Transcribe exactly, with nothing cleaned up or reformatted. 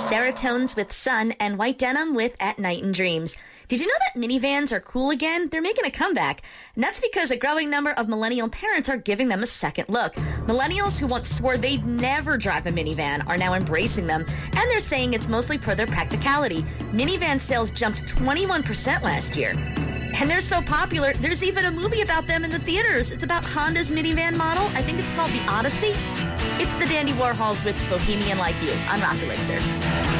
Seratones with Sun, and White Denim with At Night in Dreams. Did you know that minivans are cool again? They're making a comeback. And that's because a growing number of millennial parents are giving them a second look. Millennials who once swore they'd never drive a minivan are now embracing them. And they're saying it's mostly per their practicality. Minivan sales jumped twenty-one percent last year. And they're so popular, there's even a movie about them in the theaters. It's about Honda's minivan model. I think it's called The Odyssey. It's the Dandy Warhols with Bohemian Like You on Rock Elixir.